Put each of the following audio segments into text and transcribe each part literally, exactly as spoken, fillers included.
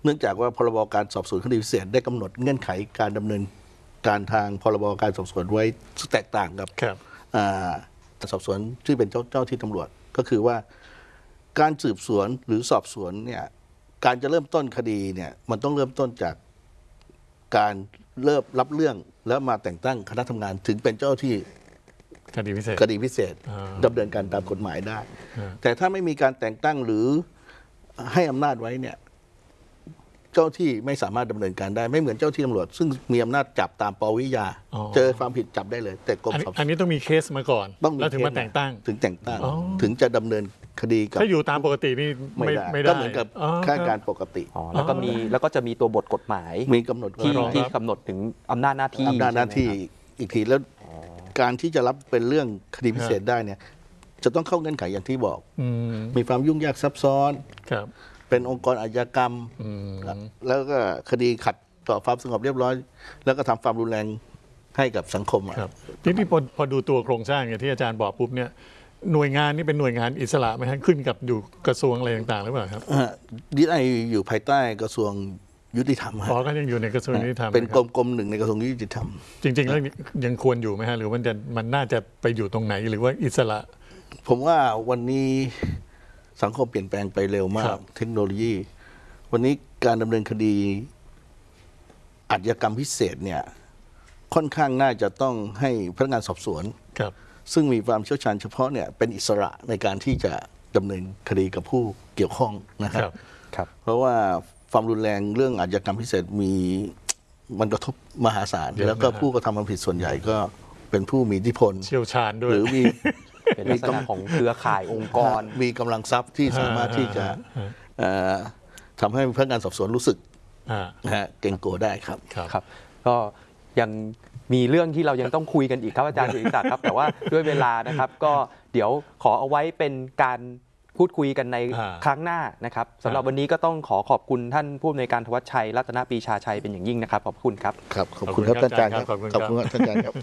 เนื่องจากว่าพรบการสอบสวนคดีพิเศษได้กำหนดเงื่อนไขการดำเนินการทางพรบการสอบสวนไว้แตกต่างกับสอบสวนที่เป็นเจ้าเจ้าที่ตำรวจก็คือว่าการสืบสวนหรือสอบสวนเนี่ยการจะเริ่มต้นคดีเนี่ยมันต้องเริ่มต้นจากการเริ่มรับเรื่องแล้วมาแต่งตั้งคณะทำงานถึงเป็นเจ้าที่คดีพิเศษคดีพิเศษดำเนินการตามกฎหมายได้แต่ถ้าไม่มีการแต่งตั้งหรือให้อำนาจไว้เนี่ยเจ้าที่ไม่สามารถดำเนินการได้ไม่เหมือนเจ้าที่ตำรวจซึ่งมีอำนาจจับตามปวิยาเจอความผิดจับได้เลยแต่กรมสอบสวนอันนี้ต้องมีเคสมาก่อนแล้วถึงมาแต่งตั้งถึงแต่งตั้งถึงจะดำเนินคดีกับถ้าอยู่ตามปกตินี่ไม่ได้ก็เหมือนกับข้าการปกติแล้วก็มีแล้วก็จะมีตัวบทกฎหมายมีกำหนดที่ที่กำหนดถึงอำนาจหน้าที่อำนาจหน้าที่อีกทีแล้วการที่จะรับเป็นเรื่องคดีพิเศษได้เนี่ยจะต้องเข้าเงื่อนไขอย่างที่บอกมีความยุ่งยากซับซ้อนเป็นองค์กรอาชญากรรมแล้วก็คดีขัดต่อความสงบเรียบร้อยแล้วก็ทำความรุนแรงให้กับสังคมครับทีนี้พอดูตัวโครงสร้างอย่างที่อาจารย์บอกปุ๊บเนี่ยหน่วยงานนี่เป็นหน่วยงานอิสระไหมฮะขึ้นกับอยู่กระทรวงอะไรต่างๆหรือเปล่าครับดีไออยู่ภายใต้กระทรวงยุติธรรมอ๋อก็ยังอยู่ในกระทรวงยุติธรรมเป็นกรมๆหนึ่งในกระทรวงยุติธรรมจริงๆแล้วยังควรอยู่ไหมฮะหรือมันจะมันน่าจะไปอยู่ตรงไหนหรือว่าอิสระผมว่าวันนี้สังคมเปลี่ยนแปลงไปเร็วมากเทคโนโลยีวันนี้การดำเนินคดีอาชญากรรมพิเศษเนี่ยค่อนข้างน่าจะต้องให้พนักงานสอบสวนซึ่งมีความเชี่ยวชาญเฉพาะเนี่ยเป็นอิสระในการที่จะดำเนินคดีกับผู้เกี่ยวข้องนะครับเพราะว่าความรุนแรงเรื่องอาชญากรรมพิเศษมีมันกระทบมหาศาลแล้วก็ผู้กระทำความผิดส่วนใหญ่ก็เป็นผู้มีอิทธิพลเชี่ยวชาญด้วยหรือมีเป็นลักษณะของเครือข่ายองค์กรมีกำลังทรัพย์ที่สามารถที่จะทำให้พนักงานสอบสวนรู้สึกเกรงกลัวได้ครับครับก็ยังมีเรื่องที่เรายังต้องคุยกันอีกครับอาจารย์สุริศักดิ์ครับแต่ว่าด้วยเวลานะครับก็เดี๋ยวขอเอาไว้เป็นการพูดคุยกันในครั้งหน้านะครับสำหรับวันนี้ก็ต้องขอขอบคุณท่านผู้อำนวยการธวัชชัยรัตนปรีชาชัยเป็นอย่างยิ่งนะครับขอบคุณครับครับขอบคุณครับท่านอาจารย์ครับขอบคุณครับท่านอาจารย์ครับ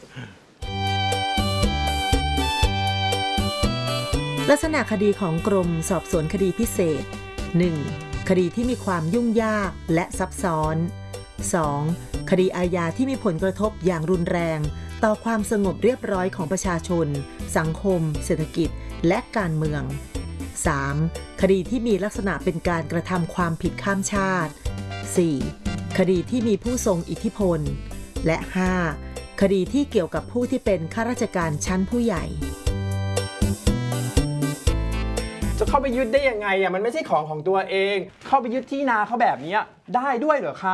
ลักษณะคดีของกรมสอบสวนคดีพิเศษ หนึ่ง. คดีที่มีความยุ่งยากและซับซ้อน สอง. คดีอาญาที่มีผลกระทบอย่างรุนแรงต่อความสงบเรียบร้อยของประชาชนสังคมเศรษฐกิจและการเมือง สาม. คดีที่มีลักษณะเป็นการกระทำความผิดข้ามชาติ สี่. คดีที่มีผู้ทรงอิทธิพลและ ห้า. คดีที่เกี่ยวกับผู้ที่เป็นข้าราชการชั้นผู้ใหญ่จะเข้าไปยึดได้ยังไงอ่ะมันไม่ใช่ของของตัวเองเข้าไปยึดที่นาเขาแบบนี้ได้ด้วยเหรอคะ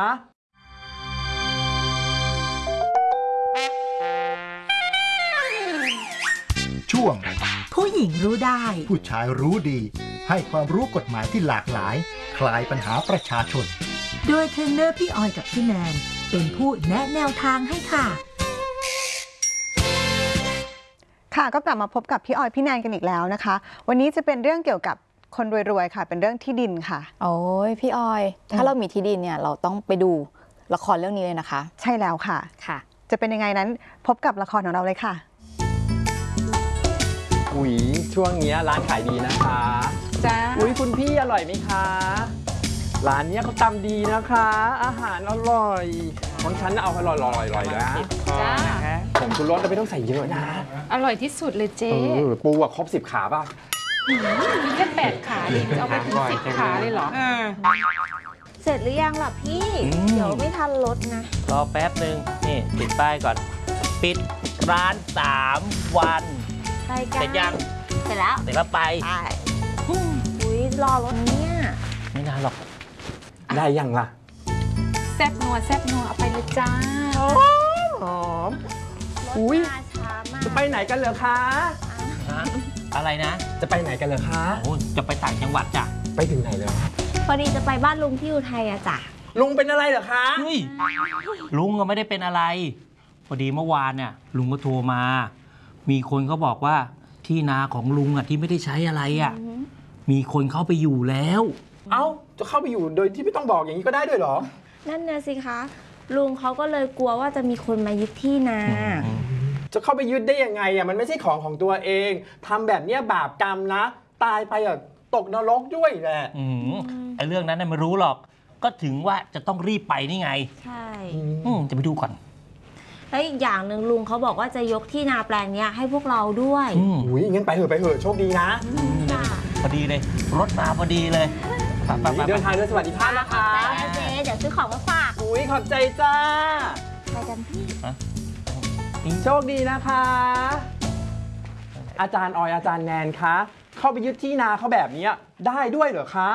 ช่วงผู้หญิงรู้ได้ผู้ชายรู้ดีให้ความรู้กฎหมายที่หลากหลายคลายปัญหาประชาชนโดยเทรนเนอร์พี่ออยกับพี่แนนเป็นผู้แนะแนวทางให้ค่ะค่ะก็กลับมาพบกับพี่ออยพี่แนนกันอีกแล้วนะคะวันนี้จะเป็นเรื่องเกี่ยวกับคนรวยๆค่ะเป็นเรื่องที่ดินค่ะโอ้ยพี่ออยถ้าเรามีที่ดินเนี่ยเราต้องไปดูละครเรื่องนี้เลยนะคะใช่แล้วค่ะค่ะจะเป็นยังไงนั้นพบกับละครของเราเลยค่ะอุ๊ยช่วงนี้ร้านขายดีนะคะจ้าอุ๊ยคุณพี่อร่อยไหมคะร้านนี้เขาตำดีนะคะอาหารอร่อยของฉันเอาอร่อยๆๆนะจ้าผมชูรสเราไม่ต้องใส่เยอะนะอร่อยที่สุดเลยเจ๊ปูอะครบสิบขาป่ะมีแค่แปดขาดิเอาไปถึงสิบขาเลยเหรอเสร็จหรือยังล่ะพี่เดี๋ยวไม่ทันรถนะรอแป๊บนึงนี่ติดป้ายก่อนปิดร้านสามวันไปกันเสร็จยังเสร็จแล้วเสร็จแล้วไปใช่อุ้ยรอรถเนี่ยไม่นานหรอกได้ยังล่ะแซ่บนัวแซ่บนัวเอาไปเลยจ้าหอมอุ้ยจะไปไหนกันเหรอคะอะไรนะจะไปไหนกันเหรอคะโอ้จะไปต่างจังหวัดจ้ะไปถึงไหนเลยพอดีจะไปบ้านลุงที่อุทัยอะจ้ะลุงเป็นอะไรเหรอคะเฮ้ยลุงก็ไม่ได้เป็นอะไรพอดีเมื่อวานเนี่ยลุงก็โทรมามีคนเขาบอกว่าที่นาของลุงอ่ะที่ไม่ได้ใช้อะไรอ่ะมีคนเข้าไปอยู่แล้วเอ้าจะเข้าไปอยู่โดยที่ไม่ต้องบอกอย่างนี้ก็ได้ด้วยเหรอนั่นนะสิคะลุงเขาก็เลยกลัวว่าจะมีคนมายึดที่นาจะเข้าไปยึดได้ยังไงอ่ะมันไม่ใช่ของของตัวเองทำแบบนี้บาปกรรมนะตายไปอ่ะตกนรกด้วยแหละไอ้เรื่องนั้นน่ะไม่รู้หรอกก็ถึงว่าจะต้องรีบไปนี่ไงใช่อืมจะไปดูก่อนแล้วอีกอย่างหนึ่งลุงเขาบอกว่าจะยกที่นาแปลงเนี้ยให้พวกเราด้วยอืมอุ้ยงั้นไปเถอะไปเถอะโชคดีนะค่ะพอดีเลย รถมาพอดีเลยไปไปไปเดินทางด้วยสวัสดิภาพนะคะเจ๊เดี๋ยวซื้อของมาฝากอุ้ยขอบใจจ้าไปกันพี่โชคดีนะคะ อาจารย์ออยอาจารย์แนนคะเข้าไปยึดที่นาเขาแบบนี้ได้ด้วยเหรอคะ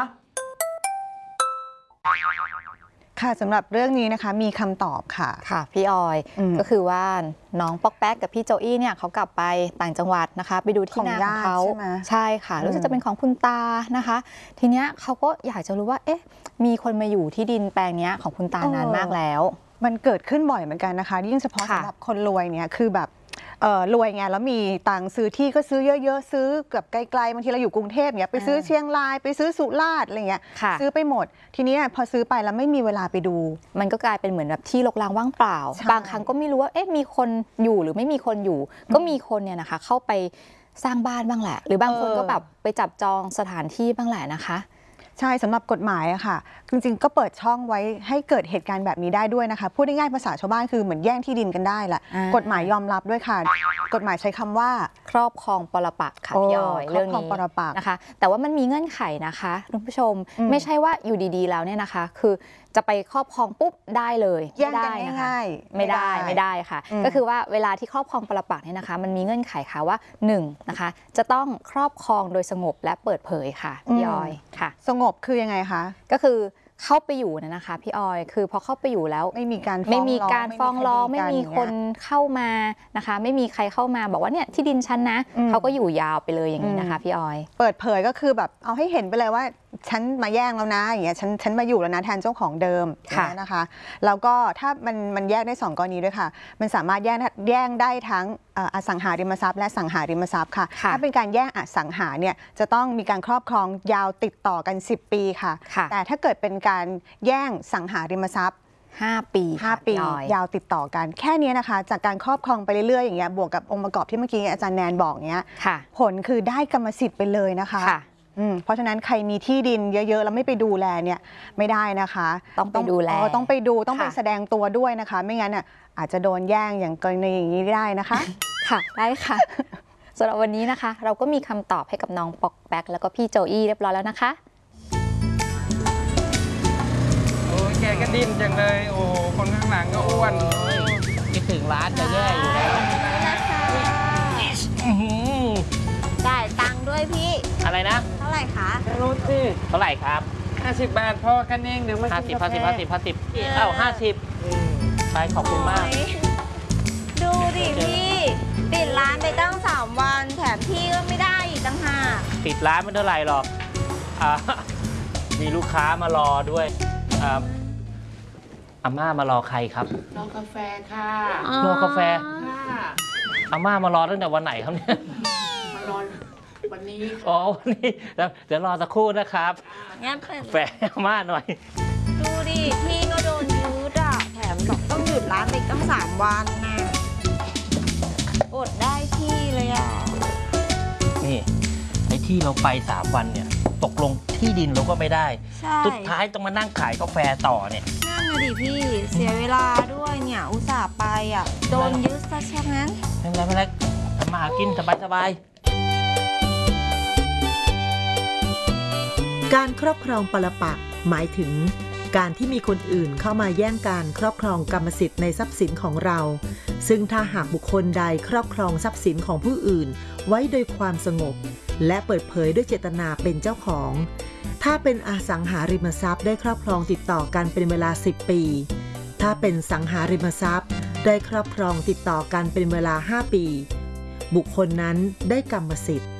ค่ะสำหรับเรื่องนี้นะคะมีคำตอบค่ะค่ะพี่ออยอืมก็คือว่าน้องป๊อกแป๊กกับพี่โจอี้เนี่ยเขากลับไปต่างจังหวัดนะคะ ไปดูที่นาของเขาของญาติใช่ไหมใช่ค่ะรู้สึกจะเป็นของคุณตานะคะ ทีเนี้ยเขาก็อยากจะรู้ว่าเอ๊ะมีคนมาอยู่ที่ดินแปลงเนี้ยของคุณตานานมากแล้วมันเกิดขึ้นบ่อยเหมือนกันนะคะยิ่งเฉพาะค่ะสำหรับคนรวยเนี่ยคือแบบเออรวยไงแล้วมีตังค์ซื้อที่ก็ซื้อเยอะๆซื้อแบบไกลๆบางทีเราอยู่กรุงเทพเนี่ยไปซื้อเชียงรายไปซื้อสุราษฎร์อะไรเงี้ยค่ะซื้อไปหมด ทีนี้พอซื้อไปแล้วไม่มีเวลาไปดูมันก็กลายเป็นเหมือนแบบที่รกร้างว่างเปล่าใช่บางครั้งก็ไม่รู้ว่าเอ๊ะมีคนอยู่หรือไม่มีคนอยู่ ก็มีคนเนี่ยนะคะ เข้าไปสร้างบ้านบ้างแหละ หรือบางคนก็แบบไปจับจองสถานที่บ้างแหละนะคะใช่สำหรับกฎหมายอะค่ะจริงๆก็เปิดช่องไว้ให้เกิดเหตุการณ์แบบนี้ได้ด้วยนะคะพูดง่ายๆภาษาชาวบ้านคือเหมือนแย่งที่ดินกันได้แหละอ่ากฎหมายยอมรับด้วยค่ะ กฎหมายใช้คำว่าครอบครองปรปักษ์ค่ะโอ้พี่ออยครอบเรื่องครองนี้ปรปักษ์นะคะ แต่ว่ามันมีเงื่อนไขนะคะคุณผู้ชมอืมไม่ใช่ว่าอยู่ดีๆแล้วเนี่ยนะคะ คือจะไปครอบครองปุ๊บได้เลยแย่งกันไม่ได้นะคะง่ายๆไม่ได้ไม่ไม่ได้ได้ค่ะอืมก็คือว่าเวลาที่ครอบครองปรปักษ์เนี่ยนะคะ มันมีเงื่อนไขค่ะว่าหนึ่งนะคะจะต้องครอบครองโดยสงบและเปิดเผยค่ะพี่ออยค่ะสงบคือยังไงคะก็คือเข้าไปอยู่เนยนะคะพี่ออยคือพอเข้าไปอยู่แล้วไม่มีการไม่มีการฟ้องร้องไม่ไม่มีมีคคน นเข้ามานะคะ ไม่มีใครเข้ามาบอกว่าเนี่ยที่ดินฉันนะอืมเขาก็อยู่ยาวไปเลยอย่างนี้นะคะพี่ออยเปิดเผยก็คือแบบเอาให้เห็นไปเลยว่าฉันมาแย่งแล้วนะอย่างเงี้ยฉันฉันมาอยู่แล้วนะแทนเจ้าของเดิมค่ะอย่างเงี้ยนะคะแล้วก็ถ้ามันมันแยกได้สองกรณีด้วยค่ะ มันสามารถแย่งแย่งได้ทั้งเอ่ออสังหาริมทรัพย์และสังหาริมทรัพย์ค่ะค่ะถ้าเป็นการแย่งอสังหาเนี่ยจะต้องมีการครอบครองยาวติดต่อกันสิบปีค่ะค่ะแต่ถ้าเกิดเป็นการแย่งสังหาริมทรัพย์ห้าปีห้าค่ะปีพี่ออยยาวติดต่อกัน แค่นี้นะคะ จากการครอบครองไปเรื่อยๆอย่างเงี้ยบวกกับองค์ประกอบที่เมื่อกี้อาจารย์แนนบอกเงี้ยค่ะผลคือได้กรรมสิทธิ์ไปเลยนะคะค่ะอืมเพราะฉะนั้นใครมีที่ดินเยอะๆ แล้วไม่ไปดูแลเนี่ยไม่ได้นะคะต้องไปดูแลอ๋อต้องไปดูต้องไปค่ะแสดงตัวด้วยนะคะ ไม่งั้นน่ะอาจจะโดนแย่งอย่างกรณีอย่างนี้ได้นะคะค่ะได้ค่ะ สำหรับวันนี้นะคะ เราก็มีคำตอบให้กับน้องปอกแป๊กแล้วก็พี่โจอี้เรียบร้อยแล้วนะคะโอ้ยแกก็ดิ้นจังเลย โอ้คนข้างหลังก็อ้วนคิดถึงร้านจะแย่อยู่แล้วอื้อหือจ่ายตังค์ด้วยพี่อะไรนะเท่าไหร่คะรู้สิเท่าไหร่ครับห้าสิบบาทพอกันเองเดี๋ยวมาห้ากิสิบนห้าสิบกาห้าแฟสิบห้าสิบเอ้าห้าสิบไปขอบคุณมากโอ๊ยดูดิพี่ ปิดร้านไปตั้งสามวัน แถมพี่ก็ไม่ได้อีกตั้งห้ากปิดร้านไม่เท่าไหร่หรอกอ่ามีลูกค้ามารอด้วยอ่าอาม่ามารอใครครับรอกาแฟค่ะรอกาแฟค่ะอาม่ามารอตั้งแต่วันไหนครับเนี่ยมารอวันนี้อ๋อวันนี้เดี๋ยวเดี๋ยวรอสักครู่นะครับงั้นเปิดแฟอาม่าหน่อยดูดิพี่ก็โดนยืดอ่ะ แถมบอกต้องหยุดร้านไปตั้งสามวันน่ะอดได้ที่เลยอ่ะนี่ไอ้ที่เราไปสามวันเนี่ย ตกลงที่ดินเราก็ไม่ได้ใช่สุดท้ายต้องมานั่งขายกาแฟต่อเนี่ยนั่นน่ะดิพี่ เสียเวลาด้วยเนี่ย อุตส่าห์ไปอ่ะ โดนยึดซะฉะนั้นไม่เป็นไรไม่เป็นไรทำมาหากินสบายสบายการครอบครองปรปักษ์หมายถึง การที่มีคนอื่นเข้ามาแย่งการครอบครองกรรมสิทธิ์ในทรัพย์สินของเรา ซึ่งถ้าหากบุคคลใดครอบครองทรัพย์สินของผู้อื่น ไว้โดยความสงบ และเปิดเผยด้วยเจตนาเป็นเจ้าของ ถ้าเป็นอสังหาริมทรัพย์ได้ครอบครองติดต่อกันเป็นเวลาสิบปี ถ้าเป็นสังหาริมทรัพย์ได้ครอบครองติดต่อกันเป็นเวลาห้าปี บุคคลนั้นได้กรรมสิทธิ์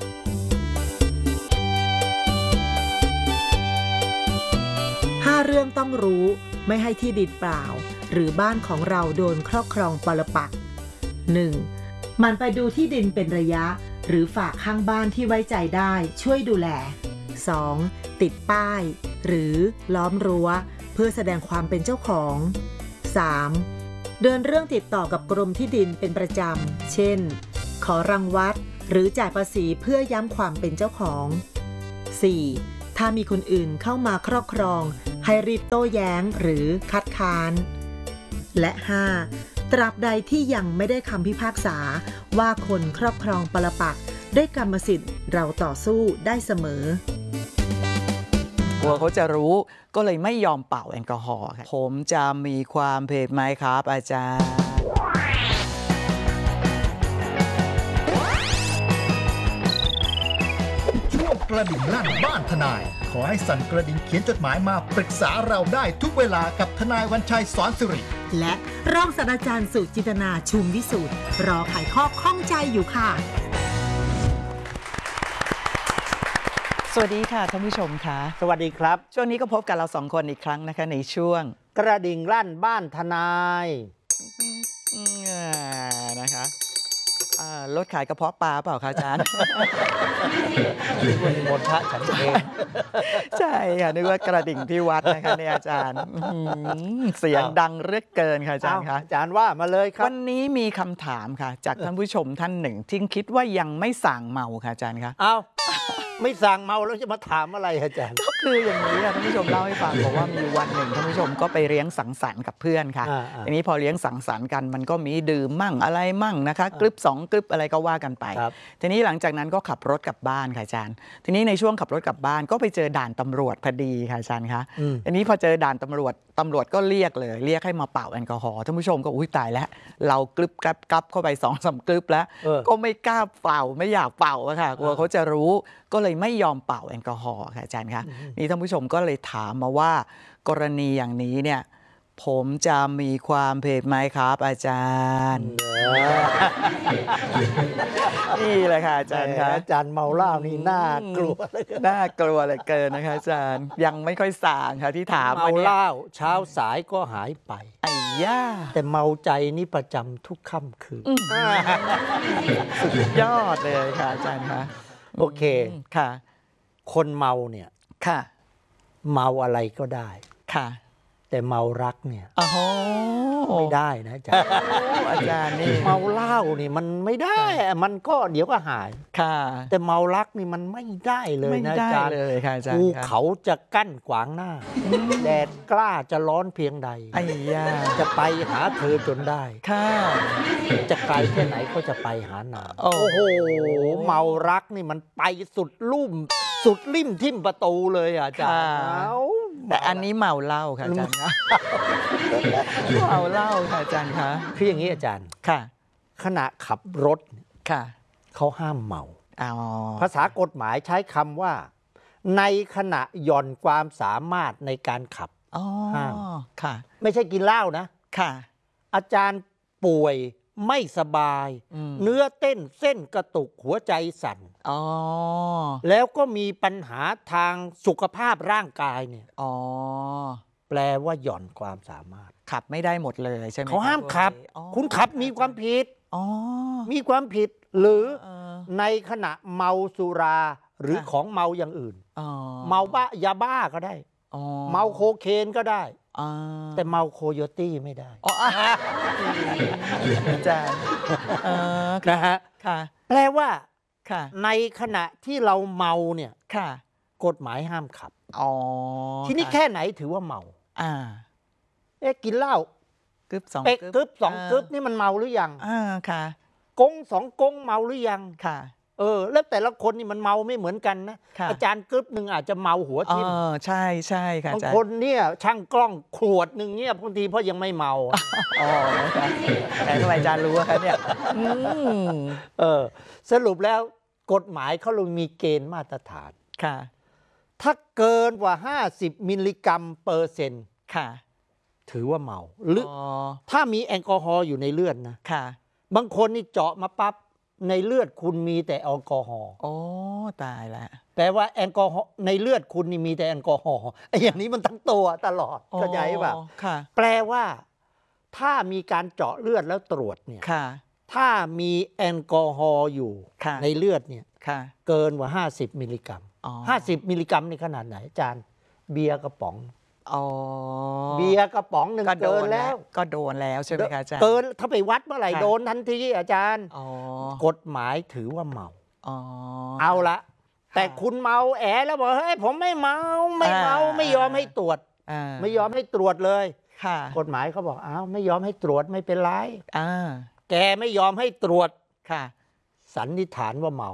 ห้าเรื่องต้องรู้ไม่ให้ที่ดินเปล่า หรือบ้านของเราโดนครอบครองปรปักษ์ หนึ่ง มันไปดูที่ดินเป็นระยะ หรือฝากข้างบ้านที่ไว้ใจได้ช่วยดูแล สอง ติดป้าย หรือล้อมรั้วเพื่อแสดงความเป็นเจ้าของ สาม เดินเรื่องติดต่อกับกรมที่ดินเป็นประจำ เช่น ขอรังวัดหรือจ่ายภาษีเพื่อย้ำความเป็นเจ้าของ สี่ ถ้ามีคนอื่นเข้ามาครอบครองให้รีบโต้แย้งหรือคัดค้านและ ห้า ตราบใดที่ยังไม่ได้คำพิพากษาว่าคนครอบครองปรปักษ์ได้กรรมสิทธิ์เราต่อสู้ได้เสมอกลัวเขาจะรู้ก็เลยไม่ยอมเป่าแอลกอฮอล์ค่ะผมจะมีความผิดไหมครับอาจารย์ช่วงกระดิ่งลั่นบ้านทนายขอให้สั่นกระดิ่งเขียนจดหมายมาปรึกษาเราได้ทุกเวลากับทนายวันชัยสอนสิริและรองศาสตราจารย์สุจินตนาชุมวิสูตรรอไขข้อข้องใจอยู่ค่ะสวัสดีค่ะท่านผู้ชมค่ะสวัสดีครับช่วงนี้ก็พบกับเราสองคนอีกครั้งนะคะในช่วงกระดิ่งลั่นบ้านทนายนะคะรถขายกระเพาะปลาเปล่าคะอาจารย์นึกว่านิมนต์พระฉันเองใช่ค่ะนึกว่ากระดิ่งที่วัดนะคะเนี่ยอาจารย์เสียงดังเรื่อเกินค่ะอาจารย์คะอาจารย์ว่ามาเลยครับวันนี้มีคำถามค่ะจากท่านผู้ชมท่านหนึ่งที่คิดว่ายังไม่สั่งเมาค่ะอาจารย์คะเอาไม่สั่งเมาแล้วจะมาถามอะไรอาจารย์ก็คืออย่างนี้ท่านผู้ชมเล่าให้ฟังบอกว่ามีวันหนึ่งท่านผู้ชมก็ไปเลี้ยงสังสรรค์กับเพื่อนค่ะทีนี้พอเลี้ยงสังสรรค์กันมันก็มีดื่มมั่งอะไรมั่งนะคะกรึบสองกรึบอะไรก็ว่ากันไปทีนี้หลังจากนั้นก็ขับรถกลับบ้านค่ะอาจารย์ทีนี้ในช่วงขับรถกลับบ้านก็ไปเจอด่านตำรวจพอดีค่ะอาจารย์คะทีนี้พอเจอด่านตำรวจตำรวจก็เรียกเลยเรียกให้มาเป่าแอลกอฮอล์ท่านผู้ชมก็อุ้ยตายแล้วเรากรึบกรับกรับเข้าไปสองสามกรึบแล้วก็ไม่กล้าเป่าไม่อยากเป่าอะค่ะกลัวเขาจะรู้ก็เลยไม่ยอมเป่าแอลกอฮอล์ค่ะอาจารย์คะนี่ท่านผู้ชมก็เลยถามมาว่ากรณีอย่างนี้เนี่ยผมจะมีความผิดไหมครับอาจารย์นี่แหละค่ะอาจารย์ครับอาจารย์เมาเหล้านี่น่ากลัวเลยน่ากลัวเลยเกินนะคะอาจารย์ยังไม่ค่อยสางค่ะที่ถามเมาเหล้าเช้าสายก็หายไปไอ้ย่าแต่เมาใจนี่ประจำทุกค่ำคืนสุดยอดเลยค่ะอาจารย์คะโอเคค่ะคนเมาเนี่ยค่ะเมาอะไรก็ได้ค่ะแต่เมารักเนี่ยไม่ได้นะอาจารย์อาจารย์นี่เมาเหล้านี่มันไม่ได้มันก็เดี๋ยวก็หายค่ะแต่เมารักนี่มันไม่ได้เลยนะอาจารย์เลยค่ะอาจารย์ภูเขาจะกั้นขวางหน้าแดดกล้าจะร้อนเพียงใดไอ้ย่าจะไปหาเธอจนได้ค่ะจะไกลแค่ไหนก็จะไปหานางโอ้โหเมารักนี่มันไปสุดลุ่มสุดลิ่มทิ่มประตูเลยอาจารย์แต่อันนี้เมาเหล้าค่ะอาจารย์คะเมาเหล้าค่ะอาจารย์คะคืออย่างนี้อาจารย์ค่ะขณะขับรถค่ะเขาห้ามเมาภาษากฎหมายใช้คำว่าในขณะหย่อนความสามารถในการขับห้ามค่ะไม่ใช่กินเหล้านะค่ะอาจารย์ป่วยไม่สบายเนื้อเต้นเส้นกระตุกหัวใจสั่นแล้วก็มีปัญหาทางสุขภาพร่างกายเนี่ยแปลว่าหย่อนความสามารถขับไม่ได้หมดเลยใช่ไหมเขาห้ามขับคุณขับมีความผิดมีความผิดหรือในขณะเมาสุราหรือของเมาอย่างอื่นเมาบ้ายาบ้าก็ได้เมาโคเคนก็ได้แต่เมาโคโยตี้ไม่ได้อาจารย์นะฮะแปลว่าในขณะที่เราเมาเนี่ยกฎหมายห้ามขับทีนี้แค่ไหนถือว่าเมาเอ๊ะกินเหล้ากึบสองกึบสองกึบนี่มันเมาหรือยังกงสองกงเมาหรือยังค่ะเออแล้วแต่ละคนนี่มันเมาไม่เหมือนกันนะอาจารย์กึ๊บหนึ่งอาจจะเมาหัวทิ่มใช่ใช่ค่ะบางคนเนี่ยช่างกล้องขวดหนึ่งเนี่ยบางทีเพราะยังไม่เมาอ๋อแต่ทำไมอาจารย์รู้ว่าเนี่ยเออสรุปแล้วกฎหมายเขาเลยมีเกณฑ์มาตรฐานค่ะถ้าเกินกว่าห้าสิบมิลลิกรัมเปอร์เซ็นต์ค่ะถือว่าเมาหรือถ้ามีแอลกอฮอล์อยู่ในเลือดนะค่ะบางคนนี่เจาะมาปั๊บในเลือดคุณมีแต่แอลกอฮอล์โอ้ตายแล้วแปลว่าแอลกอฮอล์ในเลือดคุณนี่มีแต่แอลกอฮอล์ไอ้อย่างนี้มันทั้งตัวตลอดเข้าใจป่ะแปลว่าถ้ามีการเจาะเลือดแล้วตรวจเนี่ยถ้ามีแอลกอฮอล์อยู่ในเลือดเนี่ยเกินกว่าห้าสิบมิลลิกรัมห้าสิบมิลลิกรัมนี่ขนาดไหนอาจารย์เบียร์กระป๋องเบียร์กระป๋องหนึ่งเกินแล้วก็โดนแล้วใช่ไหมคะอาจารย์เกินถ้าไปวัดเมื่อไหร่โดนทันทีอาจารย์กฎหมายถือว่าเมาเอาละแต่คุณเมาแอแล้วบอกเฮ้ยผมไม่เมาไม่เมาไม่ยอมให้ตรวจไม่ยอมให้ตรวจเลยค่ะกฎหมายเขาบอกอ้าวไม่ยอมให้ตรวจไม่เป็นไรอ่าแกไม่ยอมให้ตรวจค่ะสันนิษฐานว่าเมา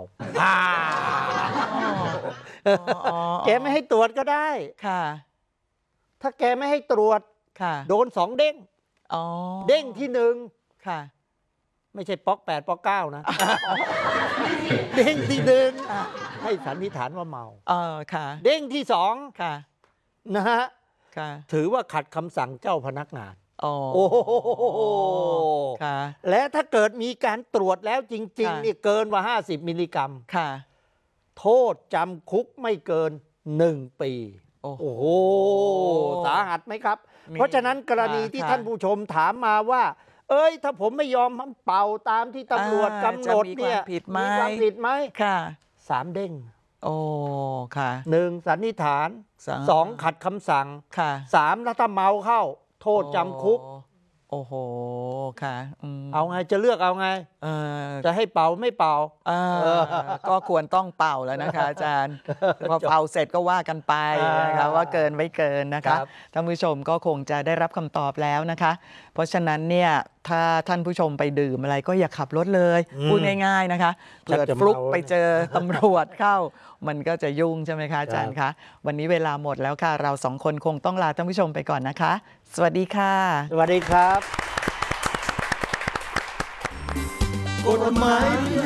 แกไม่ให้ตรวจก็ได้ค่ะถ้าแกไม่ให้ตรวจค่ะโดนสองเด้งเด้งที่หนึ่งค่ะไม่ใช่ป๊อกแปดป๊อกเก้านะ เด้งที่หนึ่งให้สันนิษฐานว่าเมาเออค่ะเด้งที่สองค่ะนะฮะค่ะถือว่าขัดคำสั่งเจ้าพนักงานโอ้โอ้โหค่ะและถ้าเกิดมีการตรวจแล้วจริงๆนี่เกินกว่าห้าสิบมิลลิกรัมค่ะโทษจำคุกไม่เกินหนึ่งปีโอ้โหโอ้โห สาหัสไหมครับ เพราะฉะนั้นกรณีที่ท่านผู้ชมถามมาว่า เอ้ย ถ้าผมไม่ยอมเป่าตามที่ตำรวจกำหนดเนี่ยมีความผิดไหมมีความผิดไหมค่ะสามเด้งโอ้ ค่ะหนึ่งสันนิษฐานสองขัดคำสั่งค่ะสามแล้วถ้าเมาเข้า โทษจำคุกโอ้โห ค่ะเอาไงจะเลือกเอาไงเออจะให้เป่าไม่เป่าเออก็ควรต้องเป่าแล้วนะคะอาจารย์ พอเป่าเสร็จก็ว่ากันไปนะคะว่าเกินไม่เกินนะคะท่านผู้ชมก็คงจะได้รับคำตอบแล้วนะคะ เพราะฉะนั้นเนี่ยถ้าท่านผู้ชมไปดื่มอะไรก็อย่าขับรถเลยพูดง่ายๆนะคะเกิดฟลุกไปเจอตำรวจเข้า มันก็จะยุ่งใช่ไหมคะอาจารย์คะวันนี้เวลาหมดแล้วค่ะเราสองคนคงต้องลาท่านผู้ชมไปก่อนนะคะ สวัสดีค่ะสวัสดีครับกฎหมายเพื่อ